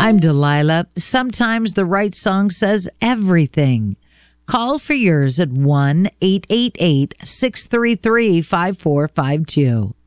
I'm Delilah. Sometimes the right song says everything. Call for yours at 1-888-633-5452.